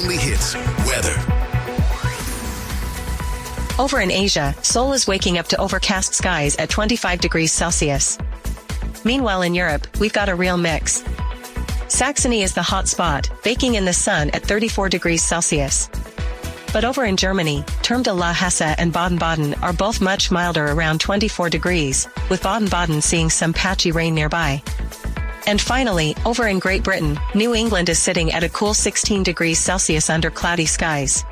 only hits, weather. Over in Asia, Seoul is waking up to overcast skies at 25 degrees Celsius. Meanwhile in Europe, we've got a real mix. Saxony is the hot spot, baking in the sun at 34 degrees Celsius. But over in Germany, Turm de la Hesse and Baden-Baden are both much milder, around 24 degrees, with Baden-Baden seeing some patchy rain nearby. And finally, over in Great Britain, New England is sitting at a cool 16 degrees Celsius under cloudy skies.